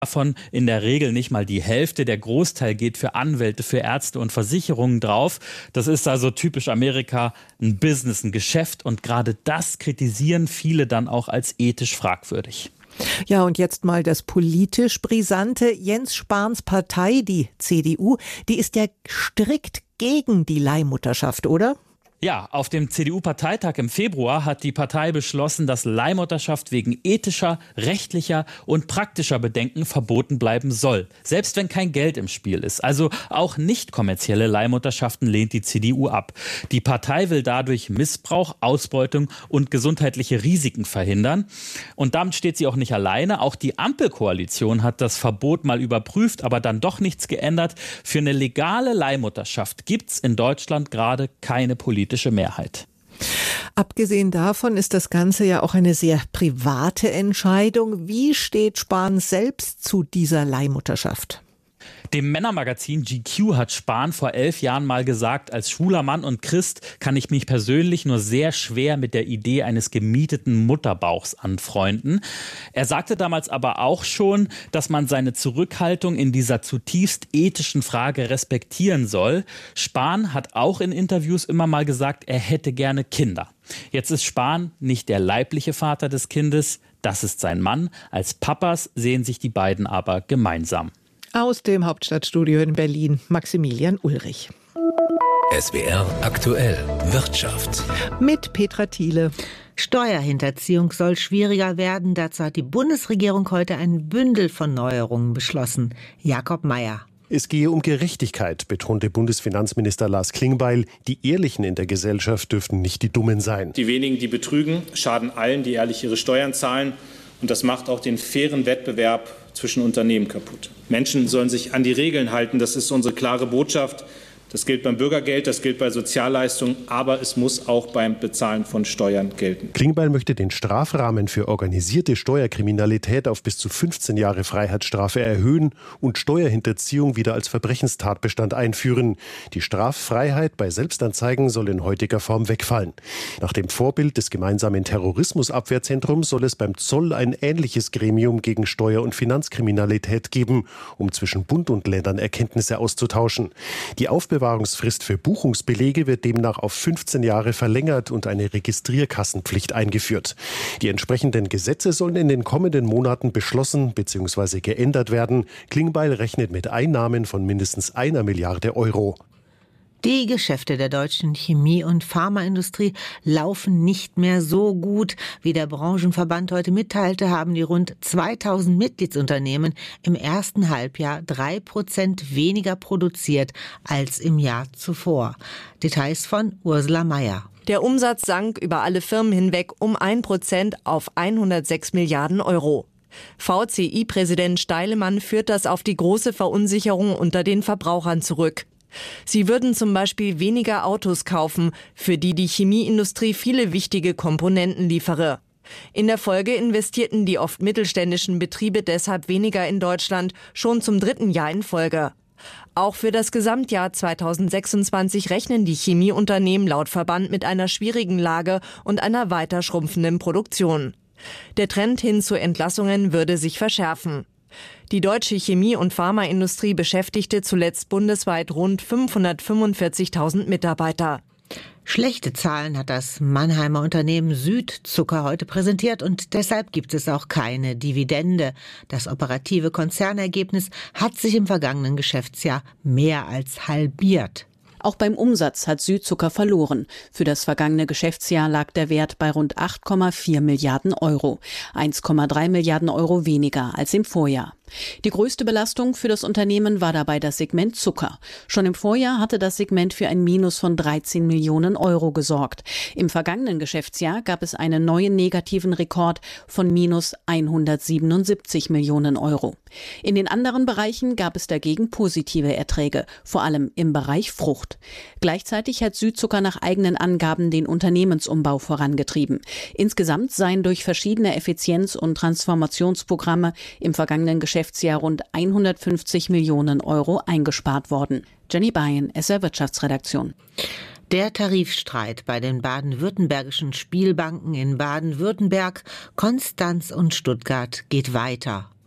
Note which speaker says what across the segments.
Speaker 1: Davon in der Regel nicht mal die Hälfte. Der Großteil geht für Anwälte, für Ärzte und Versicherungen drauf. Das ist also typisch Amerika, ein Business, ein Geschäft. Und gerade das kritisieren viele dann auch als ethisch fragwürdig.
Speaker 2: Ja, und jetzt mal das politisch Brisante. Jens Spahns Partei, die CDU, die ist ja strikt gegen die Leihmutterschaft, oder?
Speaker 1: Ja, auf dem CDU-Parteitag im Februar hat die Partei beschlossen, dass Leihmutterschaft wegen ethischer, rechtlicher und praktischer Bedenken verboten bleiben soll. Selbst wenn kein Geld im Spiel ist. Also auch nicht kommerzielle Leihmutterschaften lehnt die CDU ab. Die Partei will dadurch Missbrauch, Ausbeutung und gesundheitliche Risiken verhindern. Und damit steht sie auch nicht alleine. Auch die Ampelkoalition hat das Verbot mal überprüft, aber dann doch nichts geändert. Für eine legale Leihmutterschaft gibt's in Deutschland gerade keine politische Mehrheit.
Speaker 2: Abgesehen davon ist das Ganze ja auch eine sehr private Entscheidung. Wie steht Spahn selbst zu dieser Leihmutterschaft?
Speaker 1: Dem Männermagazin GQ hat Spahn vor 11 Jahren mal gesagt, als schwuler Mann und Christ kann ich mich persönlich nur sehr schwer mit der Idee eines gemieteten Mutterbauchs anfreunden. Er sagte damals aber auch schon, dass man seine Zurückhaltung in dieser zutiefst ethischen Frage respektieren soll. Spahn hat auch in Interviews immer mal gesagt, er hätte gerne Kinder. Jetzt ist Spahn nicht der leibliche Vater des Kindes, das ist sein Mann. Als Papas sehen sich die beiden aber gemeinsam.
Speaker 2: Aus dem Hauptstadtstudio in Berlin, Maximilian Ulrich.
Speaker 3: SWR aktuell Wirtschaft.
Speaker 2: Mit Petra Thiele.
Speaker 4: Steuerhinterziehung soll schwieriger werden. Dazu hat die Bundesregierung heute ein Bündel von Neuerungen beschlossen. Jakob Mayer.
Speaker 5: Es gehe um Gerechtigkeit, betonte Bundesfinanzminister Lars Klingbeil. Die Ehrlichen in der Gesellschaft dürften nicht die Dummen sein.
Speaker 6: Die wenigen, die betrügen, schaden allen, die ehrlich ihre Steuern zahlen. Und das macht auch den fairen Wettbewerb zwischen Unternehmen kaputt. Menschen sollen sich an die Regeln halten. Das ist unsere klare Botschaft. Das gilt beim Bürgergeld, das gilt bei Sozialleistungen, aber es muss auch beim Bezahlen von Steuern gelten.
Speaker 5: Klingbeil möchte den Strafrahmen für organisierte Steuerkriminalität auf bis zu 15 Jahre Freiheitsstrafe erhöhen und Steuerhinterziehung wieder als Verbrechenstatbestand einführen. Die Straffreiheit bei Selbstanzeigen soll in heutiger Form wegfallen. Nach dem Vorbild des gemeinsamen Terrorismusabwehrzentrums soll es beim Zoll ein ähnliches Gremium gegen Steuer- und Finanzkriminalität geben, um zwischen Bund und Ländern Erkenntnisse auszutauschen. Die Aufbewahrungsfrist für Buchungsbelege wird demnach auf 15 Jahre verlängert und eine Registrierkassenpflicht eingeführt. Die entsprechenden Gesetze sollen in den kommenden Monaten beschlossen bzw. geändert werden. Klingbeil rechnet mit Einnahmen von mindestens 1 Milliarde Euro.
Speaker 4: Die Geschäfte der deutschen Chemie- und Pharmaindustrie laufen nicht mehr so gut. Wie der Branchenverband heute mitteilte, haben die rund 2000 Mitgliedsunternehmen im ersten Halbjahr 3% weniger produziert als im Jahr zuvor. Details von Ursula Mayer.
Speaker 7: Der Umsatz sank über alle Firmen hinweg um 1% auf 106 Milliarden Euro. VCI-Präsident Steilemann führt das auf die große Verunsicherung unter den Verbrauchern zurück. Sie würden zum Beispiel weniger Autos kaufen, für die die Chemieindustrie viele wichtige Komponenten liefere. In der Folge investierten die oft mittelständischen Betriebe deshalb weniger in Deutschland, schon zum 3. Jahr in Folge. Auch für das Gesamtjahr 2026 rechnen die Chemieunternehmen laut Verband mit einer schwierigen Lage und einer weiter schrumpfenden Produktion. Der Trend hin zu Entlassungen würde sich verschärfen. Die deutsche Chemie- und Pharmaindustrie beschäftigte zuletzt bundesweit rund 545.000 Mitarbeiter.
Speaker 4: Schlechte Zahlen hat das Mannheimer Unternehmen Südzucker heute präsentiert und deshalb gibt es auch keine Dividende. Das operative Konzernergebnis hat sich im vergangenen Geschäftsjahr mehr als halbiert.
Speaker 8: Auch beim Umsatz hat Südzucker verloren. Für das vergangene Geschäftsjahr lag der Wert bei rund 8,4 Milliarden Euro. 1,3 Milliarden Euro weniger als im Vorjahr. Die größte Belastung für das Unternehmen war dabei das Segment Zucker. Schon im Vorjahr hatte das Segment für ein Minus von 13 Millionen Euro gesorgt. Im vergangenen Geschäftsjahr gab es einen neuen negativen Rekord von minus 177 Millionen Euro. In den anderen Bereichen gab es dagegen positive Erträge, vor allem im Bereich Frucht. Gleichzeitig hat Südzucker nach eigenen Angaben den Unternehmensumbau vorangetrieben. Insgesamt seien durch verschiedene Effizienz- und Transformationsprogramme im vergangenen Geschäftsjahr rund 150 Millionen Euro eingespart worden. Jenny Bayen, SR Wirtschaftsredaktion.
Speaker 4: Der Tarifstreit bei den baden-württembergischen Spielbanken in Baden-Württemberg, Konstanz und Stuttgart geht weiter.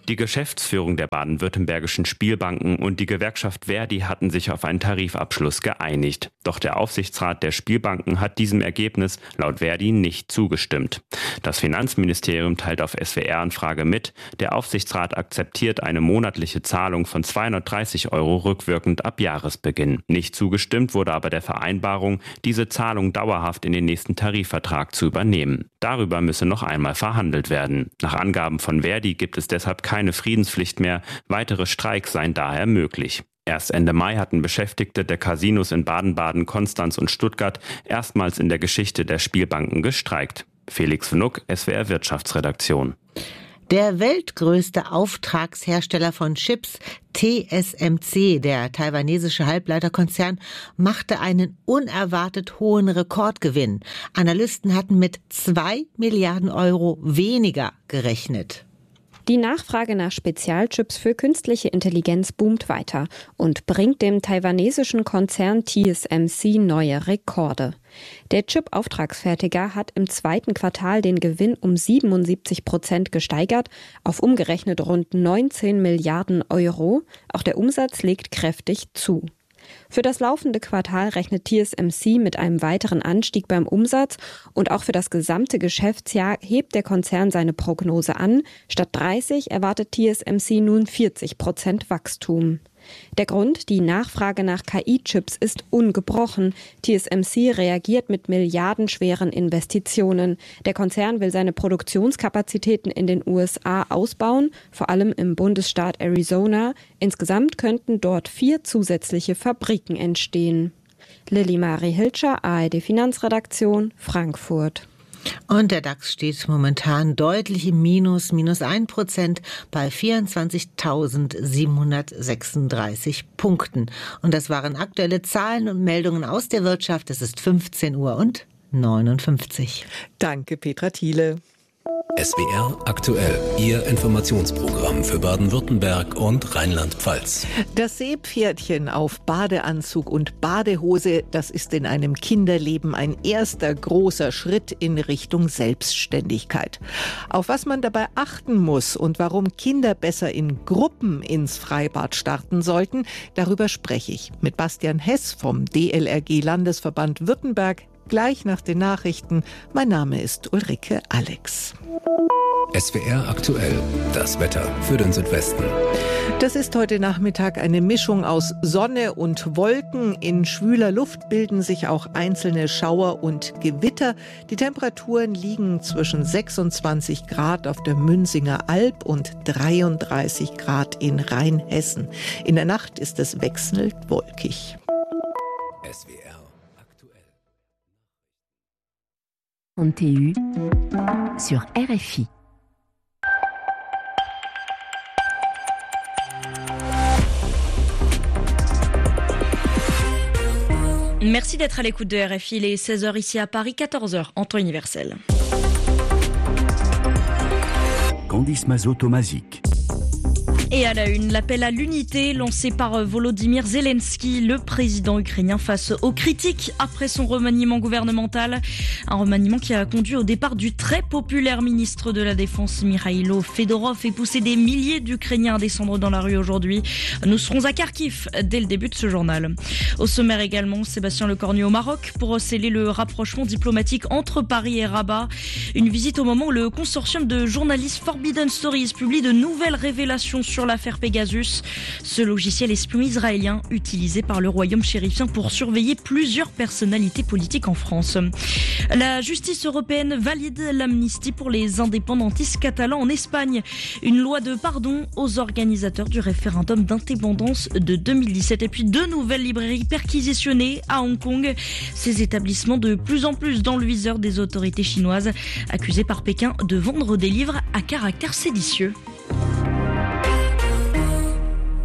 Speaker 9: Die Geschäftsführung der baden-württembergischen Spielbanken und die Gewerkschaft ver.di hatten sich auf einen Tarifabschluss geeinigt. Doch der Aufsichtsrat der Spielbanken hat diesem Ergebnis laut ver.di nicht zugestimmt. Das Finanzministerium teilt auf SWR-Anfrage mit, der Aufsichtsrat akzeptiert eine monatliche Zahlung von 230 € rückwirkend ab Jahresbeginn. Nicht zugestimmt wurde aber der Vereinbarung, diese Zahlung dauerhaft in den nächsten Tarifvertrag zu übernehmen. Darüber müsse noch einmal verhandelt werden. Nach Angaben von ver.di gibt es deshalb keine Friedenspflicht mehr, weitere Streiks seien daher möglich. Erst Ende Mai hatten Beschäftigte der Casinos in Baden-Baden, Konstanz und Stuttgart erstmals in der Geschichte der Spielbanken gestreikt. Felix Vnuck, SWR Wirtschaftsredaktion.
Speaker 4: Der weltgrößte Auftragshersteller von Chips, TSMC, der taiwanesische Halbleiterkonzern, machte einen unerwartet hohen Rekordgewinn. Analysten hatten mit 2 Milliarden € weniger gerechnet.
Speaker 10: Die Nachfrage nach Spezialchips für künstliche Intelligenz boomt weiter und bringt dem taiwanesischen Konzern TSMC neue Rekorde. Der Chip-Auftragsfertiger hat im zweiten Quartal den Gewinn um 77% gesteigert, auf umgerechnet rund 19 Milliarden €. Auch der Umsatz legt kräftig zu. Für das laufende Quartal rechnet TSMC mit einem weiteren Anstieg beim Umsatz und auch für das gesamte Geschäftsjahr hebt der Konzern seine Prognose an. Statt 30 erwartet TSMC nun 40% Wachstum. Der Grund, die Nachfrage nach KI-Chips ist ungebrochen. TSMC reagiert mit milliardenschweren Investitionen. Der Konzern will seine Produktionskapazitäten in den USA ausbauen, vor allem im Bundesstaat Arizona. Insgesamt könnten dort 4 zusätzliche Fabriken entstehen. Lilly-Marie Hilscher, ARD Finanzredaktion, Frankfurt.
Speaker 4: Und der DAX steht momentan deutlich im Minus, minus 1% bei 24.736 Punkten. Und das waren aktuelle Zahlen und Meldungen aus der Wirtschaft. Es ist 15:59 Uhr.
Speaker 2: Danke, Petra Thiele.
Speaker 3: SWR aktuell, Ihr Informationsprogramm für Baden-Württemberg und Rheinland-Pfalz.
Speaker 2: Das Seepferdchen auf Badeanzug und Badehose, das ist in einem Kinderleben ein erster großer Schritt in Richtung Selbstständigkeit. Auf was man dabei achten muss und warum Kinder besser in Gruppen ins Freibad starten sollten, darüber spreche ich mit Bastian Hess vom DLRG Landesverband Württemberg. Gleich nach den Nachrichten. Mein Name ist Ulrike Alex.
Speaker 3: SWR aktuell, das Wetter für den Südwesten.
Speaker 2: Das ist heute Nachmittag eine Mischung aus Sonne und Wolken. In schwüler Luft bilden sich auch einzelne Schauer und Gewitter. Die Temperaturen liegen zwischen 26 Grad auf der Münzinger Alb und 33 Grad in Rheinhessen. In der Nacht ist es wechselnd wolkig.
Speaker 3: SWR.
Speaker 11: Und TU sur RFI.
Speaker 12: Merci d'être à l'écoute de RFI. Il est 16h ici à Paris, 14h en temps universel.
Speaker 13: Candice Mazot-Tomazic.
Speaker 12: Et à la une, l'appel à l'unité lancé par Volodymyr Zelensky, le président ukrainien, face aux critiques après son remaniement gouvernemental. Un remaniement qui a conduit au départ du très populaire ministre de la Défense Mikhailo Fedorov et poussé des milliers d'Ukrainiens à descendre dans la rue aujourd'hui. Nous serons à Kharkiv dès le début de ce journal. Au sommaire également, Sébastien Lecornu au Maroc pour sceller le rapprochement diplomatique entre Paris et Rabat. Une visite au moment où le consortium de journalistes Forbidden Stories publie de nouvelles révélations sur l'affaire Pegasus, ce logiciel espion israélien utilisé par le royaume chérifien pour surveiller plusieurs personnalités politiques en France. La justice européenne valide l'amnistie pour les indépendantistes catalans en Espagne. Une loi de pardon aux organisateurs du référendum d'indépendance de 2017. Et puis 2 nouvelles librairies perquisitionnées à Hong Kong. Ces établissements de plus en plus dans le viseur des autorités chinoises, accusés par Pékin de vendre des livres à caractère séditieux.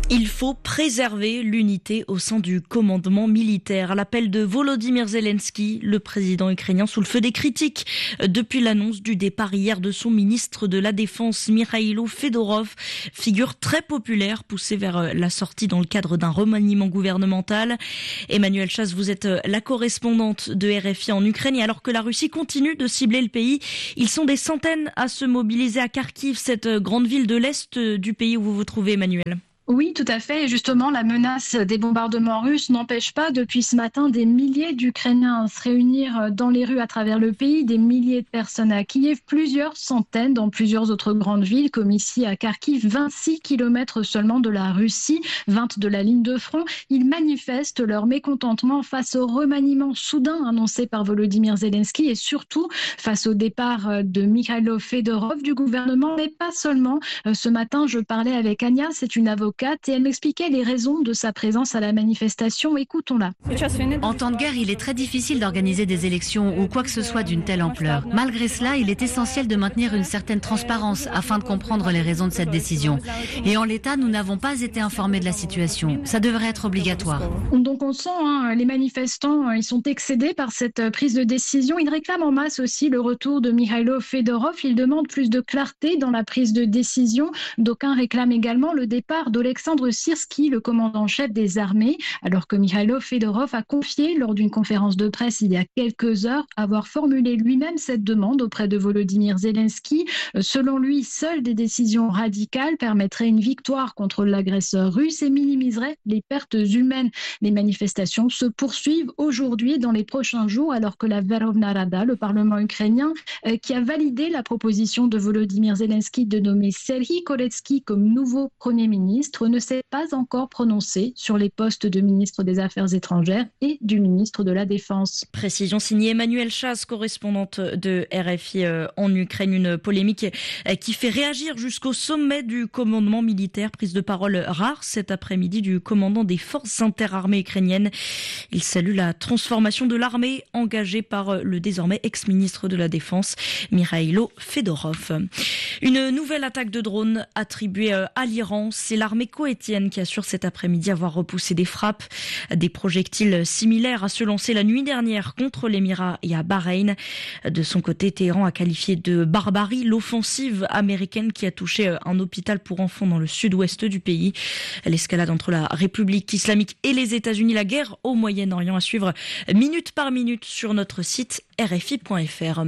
Speaker 12: Il faut préserver l'unité au sein du commandement militaire. À l'appel de Volodymyr Zelensky, le président ukrainien sous le feu des critiques depuis l'annonce du départ hier de son ministre de la Défense, Mikhailo Fedorov, figure très populaire poussée vers la sortie dans le cadre d'un remaniement gouvernemental. Emmanuel Chasse, vous êtes la correspondante de RFI en Ukraine et alors que la Russie continue de cibler le pays, ils sont des centaines à se mobiliser à Kharkiv, cette grande ville de l'Est du pays où vous vous trouvez, Emmanuel.
Speaker 14: Oui, tout à fait. Et justement, la menace des bombardements russes n'empêche pas depuis ce matin des milliers d'Ukrainiens à se réunir dans les rues à travers le pays, des milliers de personnes à Kiev, plusieurs centaines dans plusieurs autres grandes villes, comme ici à Kharkiv, 26 kilomètres seulement de la Russie, 20 de la ligne de front. Ils manifestent leur mécontentement face au remaniement soudain annoncé par Volodymyr Zelensky et surtout face au départ de Mikhailo Fedorov du gouvernement, mais pas seulement. Ce matin, je parlais avec Anya, c'est une avocate, et elle m'expliquait les raisons de sa présence à la manifestation. Écoutons-la.
Speaker 15: En temps de guerre, il est très difficile d'organiser des élections ou quoi que ce soit d'une telle ampleur. Malgré cela, il est essentiel de maintenir une certaine transparence afin de comprendre les raisons de cette décision. Et en l'état, nous n'avons pas été informés de la situation. Ça devrait être obligatoire.
Speaker 14: Donc on sent, les manifestants, ils sont excédés par cette prise de décision. Ils réclament en masse aussi le retour de Mikhailo Fedorov. Ils demandent plus de clarté dans la prise de décision. D'aucuns réclament également le départ d'Olexandre Syrski, le commandant en chef des armées, alors que Mikhailo Fedorov a confié lors d'une conférence de presse il y a quelques heures avoir formulé lui-même cette demande auprès de Volodymyr Zelensky. Selon lui, seules des décisions radicales permettraient une victoire contre l'agresseur russe et minimiseraient les pertes humaines. Les manifestations se poursuivent aujourd'hui et dans les prochains jours, alors que la Verkhovna Rada, le Parlement ukrainien, qui a validé la proposition de Volodymyr Zelensky de nommer Serhiy Koretsky comme nouveau Premier ministre, ne s'est pas encore prononcé sur les postes de ministre des Affaires étrangères et du ministre de la Défense.
Speaker 12: Précision signée Emmanuel Chasse, correspondante de RFI en Ukraine. Une polémique qui fait réagir jusqu'au sommet du commandement militaire. Prise de parole rare cet après-midi du commandant des forces interarmées ukrainiennes. Il salue la transformation de l'armée engagée par le désormais ex-ministre de la Défense, Mikhailo Fedorov. Une nouvelle attaque de drone attribuée à l'Iran. C'est l'armée koweïtienne qui assure cet après-midi avoir repoussé des frappes. Des projectiles similaires à ceux lancés la nuit dernière contre l'Émirat et à Bahreïn. De son côté, Téhéran a qualifié de barbarie l'offensive américaine qui a touché un hôpital pour enfants dans le sud-ouest du pays. L'escalade entre la République islamique et les États-Unis, la guerre au Moyen-Orient à suivre minute par minute sur notre site rfi.fr.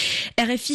Speaker 12: RFI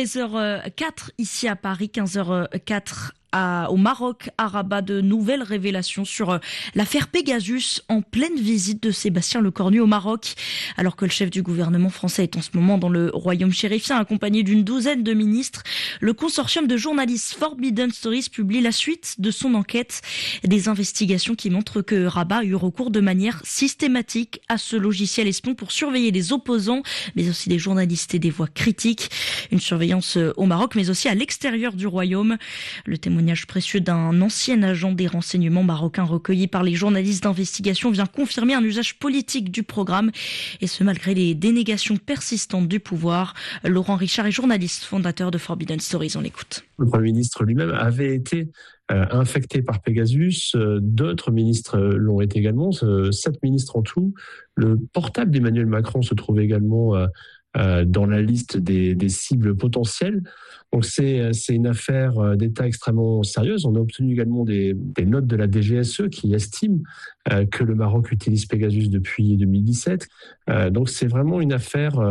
Speaker 12: 16h04 ici à Paris, 15h04 au Maroc, à Rabat, de nouvelles révélations sur l'affaire Pegasus en pleine visite de Sébastien Lecornu au Maroc. Alors que le chef du gouvernement français est en ce moment dans le royaume chérifien accompagné d'une douzaine de ministres, le consortium de journalistes Forbidden Stories publie la suite de son enquête. Des investigations qui montrent que Rabat a eu recours de manière systématique à ce logiciel espion pour surveiller les opposants, mais aussi des journalistes et des voix critiques. Une surveillance au Maroc, mais aussi à l'extérieur du royaume. Le témoignage précieux d'un ancien agent des renseignements marocains recueilli par les journalistes d'investigation vient confirmer un usage politique du programme, et ce malgré les dénégations persistantes du pouvoir. Laurent Richard est journaliste fondateur de Forbidden Stories, on l'écoute.
Speaker 16: Le Premier ministre lui-même avait été infecté par Pegasus, d'autres ministres l'ont été également, 7 ministres en tout. Le portable d'Emmanuel Macron se trouve également dans la liste des cibles potentielles. Donc c'est une affaire d'État extrêmement sérieuse. On a obtenu également des notes de la DGSE qui estiment que le Maroc utilise Pegasus depuis 2017. Donc c'est vraiment une affaire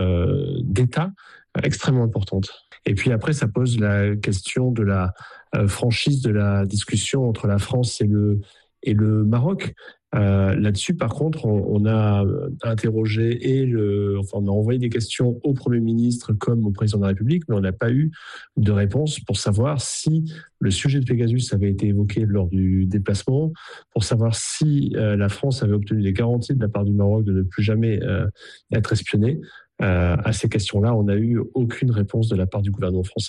Speaker 16: d'État extrêmement importante. Et puis après, ça pose la question de la franchise de la discussion entre la France et le Maroc. Là-dessus, par contre, on a interrogé on a envoyé des questions au Premier ministre comme au Président de la République, mais on n'a pas eu de réponse pour savoir si le sujet de Pegasus avait été évoqué lors du déplacement, pour savoir si la France avait obtenu des garanties de la part du Maroc de ne plus jamais être espionné. À ces questions-là, on n'a eu aucune réponse de la part du gouvernement français.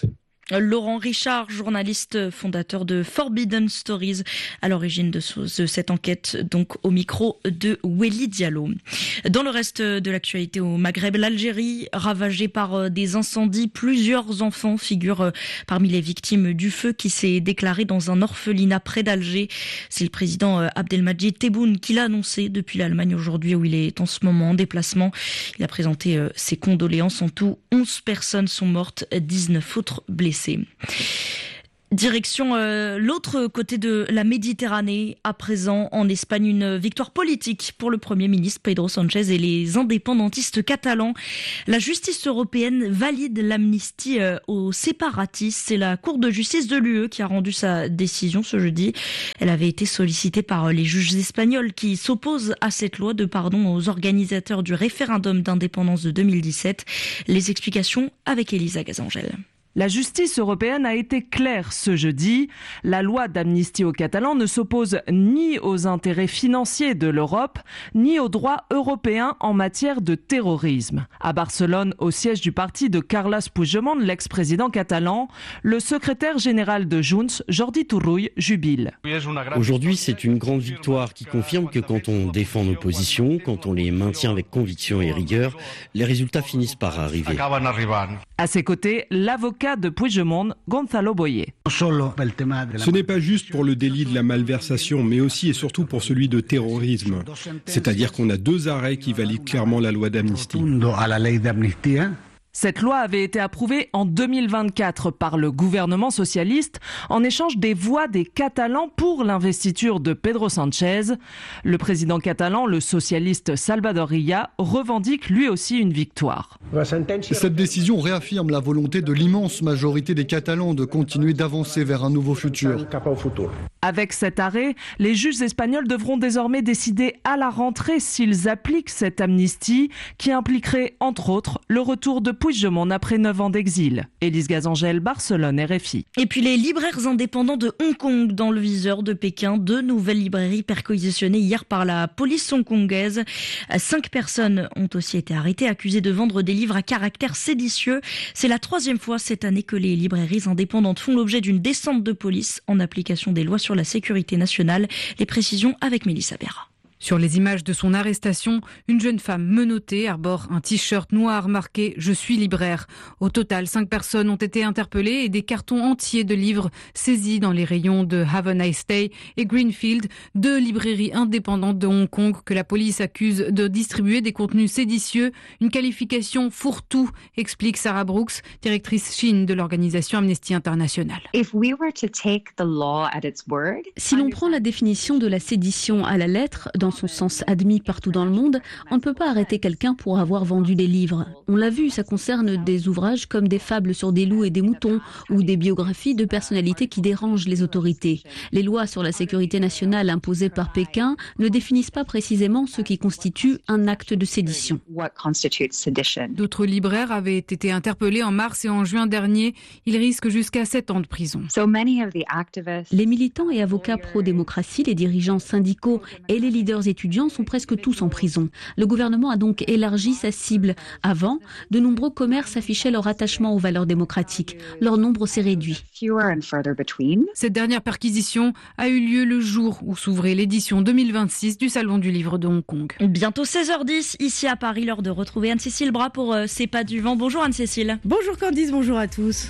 Speaker 12: Laurent Richard, journaliste fondateur de Forbidden Stories, à l'origine de cette enquête, donc au micro de Welly Diallo. Dans le reste de l'actualité au Maghreb, l'Algérie, ravagée par des incendies, plusieurs enfants figurent parmi les victimes du feu qui s'est déclaré dans un orphelinat près d'Alger. C'est le président Abdelmadjid Tebboune qui l'a annoncé depuis l'Allemagne aujourd'hui, où il est en ce moment en déplacement. Il a présenté ses condoléances. En tout, 11 personnes sont mortes, 19 autres blessées. Direction l'autre côté de la Méditerranée, à présent en Espagne, une victoire politique pour le Premier ministre Pedro Sánchez et les indépendantistes catalans. La justice européenne valide l'amnistie aux séparatistes. C'est la Cour de justice de l'UE qui a rendu sa décision ce jeudi. Elle avait été sollicitée par les juges espagnols qui s'opposent à cette loi de pardon aux organisateurs du référendum d'indépendance de 2017. Les explications avec Elisa Gazangel.
Speaker 17: La justice européenne a été claire ce jeudi. La loi d'amnistie aux Catalans ne s'oppose ni aux intérêts financiers de l'Europe, ni aux droits européens en matière de terrorisme. À Barcelone, au siège du parti de Carles Puigdemont, l'ex-président catalan, le secrétaire général de Junts, Jordi Turull, jubile.
Speaker 18: Aujourd'hui, c'est une grande victoire qui confirme que quand on défend nos positions, quand on les maintient avec conviction et rigueur, les résultats finissent par arriver.
Speaker 17: À ses côtés, l'avocat de Puigdemont, Gonzalo Boyer.
Speaker 19: Ce n'est pas juste pour le délit de la malversation, mais aussi et surtout pour celui de terrorisme. C'est-à-dire qu'on a 2 arrêts qui valident clairement la loi d'amnistie.
Speaker 17: Cette loi avait été approuvée en 2024 par le gouvernement socialiste en échange des voix des Catalans pour l'investiture de Pedro Sánchez. Le président catalan, le socialiste Salvador Illa, revendique lui aussi une victoire.
Speaker 20: Cette décision réaffirme la volonté de l'immense majorité des Catalans de continuer d'avancer vers un nouveau futur.
Speaker 17: Avec cet arrêt, les juges espagnols devront désormais décider à la rentrée s'ils appliquent cette amnistie qui impliquerait entre autres le retour de Puigdemont après 9 ans d'exil. Élise Gazangel, Barcelone, RFI.
Speaker 12: Et puis les libraires indépendants de Hong Kong dans le viseur de Pékin. 2 nouvelles librairies perquisitionnées hier par la police hongkongaise. 5 personnes ont aussi été arrêtées, accusées de vendre des livres à caractère séditieux. C'est la 3e fois cette année que les librairies indépendantes font l'objet d'une descente de police en application des lois sur la sécurité nationale. Les précisions avec Mélissa Berra.
Speaker 21: Sur les images de son arrestation, une jeune femme menottée arbore un t-shirt noir marqué « Je suis libraire ». Au total, 5 personnes ont été interpellées et des cartons entiers de livres saisis dans les rayons de Have a Nice Day et Greenfield, 2 librairies indépendantes de Hong Kong que la police accuse de distribuer des contenus séditieux. Une qualification fourre-tout, explique Sarah Brooks, directrice Chine de l'organisation Amnesty International.
Speaker 22: Si l'on prend la définition de la sédition à la lettre, dans son sens admis partout dans le monde, on ne peut pas arrêter quelqu'un pour avoir vendu des livres. On l'a vu, ça concerne des ouvrages comme des fables sur des loups et des moutons ou des biographies de personnalités qui dérangent les autorités. Les lois sur la sécurité nationale imposées par Pékin ne définissent pas précisément ce qui constitue un acte de sédition.
Speaker 21: D'autres libraires avaient été interpellés en mars et en juin dernier. Ils risquent jusqu'à 7 ans de prison.
Speaker 22: Les militants et avocats pro-démocratie, les dirigeants syndicaux et les leaders étudiants sont presque tous en prison. Le gouvernement a donc élargi sa cible. Avant, de nombreux commerces affichaient leur attachement aux valeurs démocratiques. Leur nombre s'est réduit.
Speaker 21: Cette dernière perquisition a eu lieu le jour où s'ouvrait l'édition 2026 du Salon du Livre de Hong Kong.
Speaker 12: Bientôt 16h10, ici à Paris, l'heure de retrouver Anne-Cécile Bras pour C'est pas du vent. Bonjour Anne-Cécile.
Speaker 23: Bonjour Candice, bonjour à tous.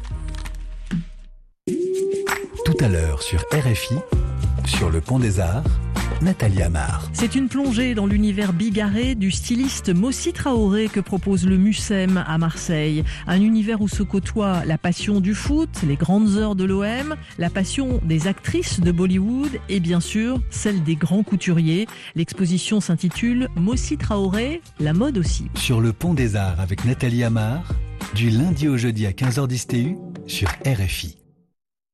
Speaker 3: Tout à l'heure sur RFI, sur le Pont des Arts, Nathalie Amar.
Speaker 23: C'est une plongée dans l'univers bigarré du styliste Mossi Traoré que propose le Mucem à Marseille. Un univers où se côtoient la passion du foot, les grandes heures de l'OM, la passion des actrices de Bollywood et bien sûr celle des grands couturiers. L'exposition s'intitule Mossi Traoré, la mode aussi.
Speaker 3: Sur le Pont des Arts avec Nathalie Amar, du lundi au jeudi à 15h10 TU sur RFI.